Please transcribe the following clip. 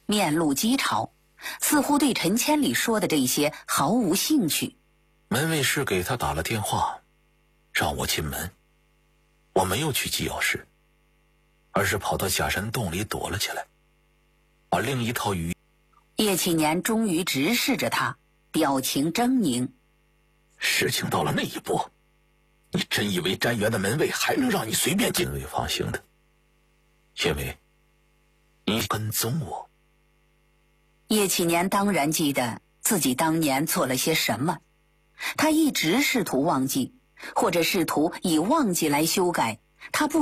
面露讥嘲，似乎对陈千里说的这些毫无兴趣。 门卫是给他打了电话，让我进门。我没有去机要室，而是跑到假山洞里躲了起来，把另一套语。 叶启年终于直视着他，表情狰狞。 事情到了那一步，你真以为瞻园的门卫还能让你随便进？门卫放行的，因为你跟踪我。 叶启年当然记得自己当年做了些什么，他一直试图忘记，或者试图以忘记来修改他不